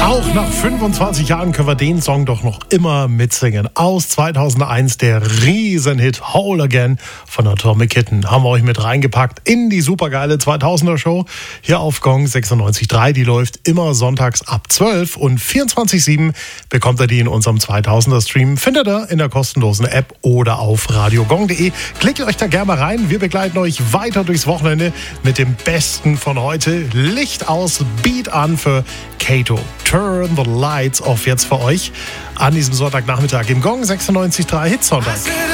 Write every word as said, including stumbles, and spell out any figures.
Auch nach fünfundzwanzig Jahren können wir den Song doch noch immer mitsingen. Aus zweitausendeins der Riesenhit Whole Again von Atomic Kitten. Haben wir euch mit reingepackt in die supergeile zweitausender Show hier auf Gong sechsundneunzig Komma drei. Die läuft immer sonntags ab zwölf und vierundzwanzig sieben bekommt ihr die in unserem zweitausender Stream. Findet ihr in der kostenlosen App oder auf radio gong punkt de. Klickt euch da gerne mal rein. Wir begleiten euch weiter durchs Wochenende mit dem Besten von heute. Licht aus, Beat an für Kato. Turn the Lights Off jetzt für euch an diesem Sonntagnachmittag im Gong sechsundneunzig Komma drei Hitsonntag.